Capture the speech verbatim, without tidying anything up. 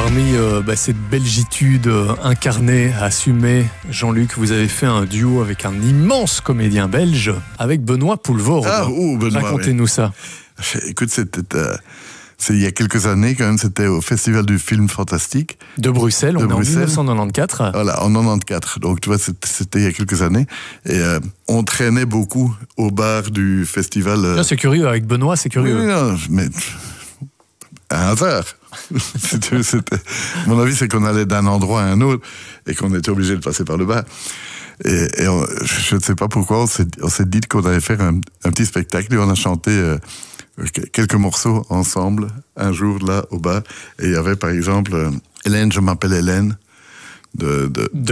Parmi euh, bah, cette belgitude euh, incarnée, assumée, Jean-Luc, vous avez fait un duo avec un immense comédien belge, avec Benoît Poelvoorde. Ah, oh, Benoît, Racontez-nous oui. ça. Écoute, c'était euh, c'est il y a quelques années quand même, c'était au Festival du film fantastique. De Bruxelles, de on Bruxelles. est en dix-neuf cent quatre-vingt-quatorze. Voilà, en quatre-vingt-quatorze. Donc tu vois, c'était, c'était il y a quelques années. Et euh, on traînait beaucoup au bar du festival. Euh... Là, c'est curieux, avec Benoît, c'est curieux. Oui, non, mais un hasard. c'était, c'était... Mon avis, c'est qu'on allait d'un endroit à un autre et qu'on était obligé de passer par le bar. Et, et on, je ne sais pas pourquoi, on s'est, on s'est dit qu'on allait faire un, un petit spectacle et on a chanté euh, quelques morceaux ensemble un jour là au bar. Et il y avait par exemple euh, Hélène, je m'appelle Hélène de, de, de